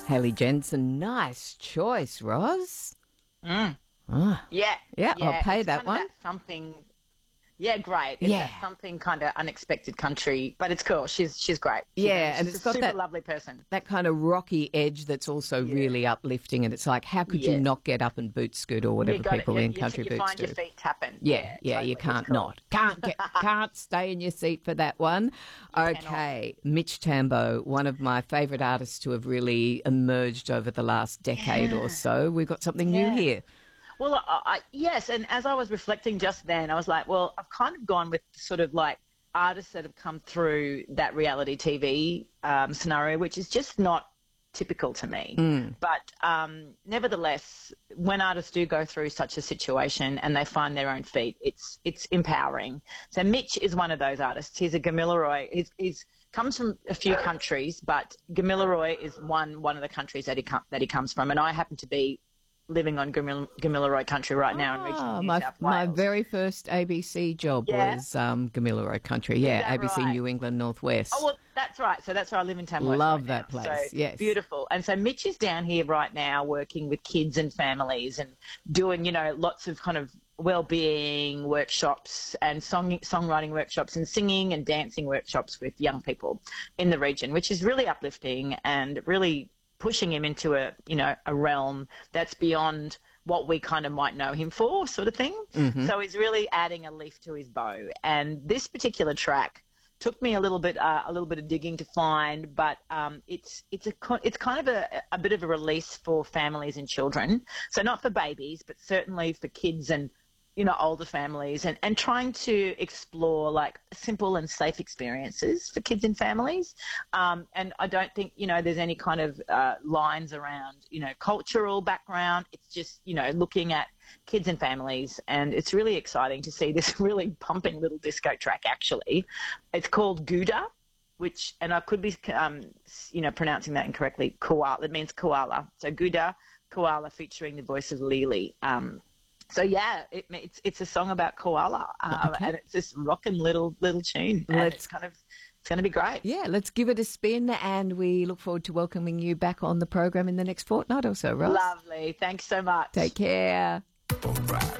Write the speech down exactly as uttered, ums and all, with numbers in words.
Hayley Jensen, nice choice, Roz. Mm. Oh. Yeah. Yeah, I'll pay it's that kind of one. That something. Yeah, great. It's Yeah. that something kind of unexpected country, but it's cool. She's she's great. She's Yeah, a, and she's it's a got super that- lovely person. That kind of rocky edge that's also Yeah. really uplifting, and it's like, how could you Yeah. not get up and boot scoot or whatever You got people it. in You, country you, boots you find do? your feet tapping. Yeah, yeah, totally. you It's can't cool. not. Can't get, can't stay in your seat for that one. Okay, Mitch Tambo, one of my favourite artists to have really emerged over the last decade Yeah. or so. We've got something Yeah. new here. Well, I, I, yes, and as I was reflecting just then, I was like, well, I've kind of gone with sort of like artists that have come through that reality T V um, scenario, which is just not typical to me. Mm. But um, nevertheless, when artists do go through such a situation and they find their own feet, it's it's empowering. So Mitch is one of those artists. He's a Gamilaroi. He's, he's comes from a few countries, but Gamilaroi is one one of the countries that he com- that he comes from, and I happen to be living on Gamil- Gamilaroi country right now in regional Ah, New my, South my Wales. very first A B C job Yeah? was um, Gamilaroi country. Yeah, that A B C right? New England Northwest. Oh, well, that's right. So that's where I live in Tamworth. Love right that now. place, So yes. beautiful. And so Mitch is down here right now working with kids and families and doing, you know, lots of kind of well-being workshops and song songwriting workshops and singing and dancing workshops with young people in the region, which is really uplifting and really pushing him into a, you know, a realm that's beyond what we kind of might know him for, sort of thing. Mm-hmm. So he's really adding a leaf to his bow. And this particular track took me a little bit, uh, a little bit of digging to find, but um, it's it's a co- it's kind of a, a bit of a release for families and children. So not for babies, but certainly for kids and, you know, older families, and, and trying to explore like simple and safe experiences for kids and families. Um, and I don't think, you know, there's any kind of uh, lines around, you know, cultural background. It's just, you know, looking at kids and families, and it's really exciting to see this really pumping little disco track, actually. It's called Gouda, which, and I could be, um, you know, pronouncing that incorrectly, koala. It means koala. So Gouda, koala, featuring the voice of Lily. Um, So yeah, it, it's it's a song about koala, um, Okay. and it's this rocking little little tune. And Let's- it's kind of it's going to be great. Yeah, let's give it a spin, and we look forward to welcoming you back on the program in the next fortnight or so, Ross. Lovely. Thanks so much. Take care.